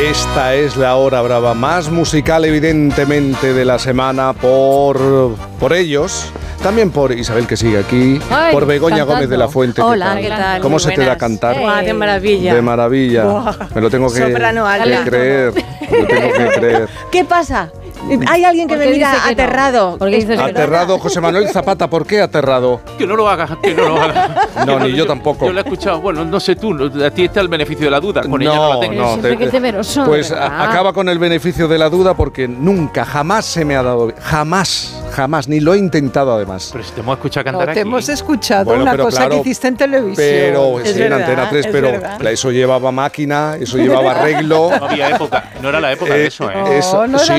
Esta es la hora brava más musical, evidentemente, de la semana por ellos. También por Isabel, que sigue aquí. Ay, por Begoña cantando. Gómez de la Fuente. Hola, ¿qué tal? ¿Cómo Muy se te da buenas. cantar? De maravilla. De maravilla. Buah. Me lo tengo que creer. Me lo tengo que creer. ¿Qué pasa? Hay alguien que me mira aterrado. Aterrado, José Manuel Zapata. ¿Por qué aterrado? Que no lo hagas, que no lo hagas. No, ni yo tampoco. Yo lo he escuchado. Bueno, no sé tú, a ti está el beneficio de la duda. Con ella no la tengo. Pues acaba con el beneficio de la duda porque nunca, jamás se me ha dado. Jamás, ni lo he intentado además. Pero si te hemos escuchado cantar aquí. Te hemos escuchado Bueno, una pero cosa claro, que hiciste en televisión. Pero Es sí, en verdad, Antena 3, es pero verdad. eso llevaba máquina, eso llevaba arreglo. No había época, no era la época de eso, ¿eh? No era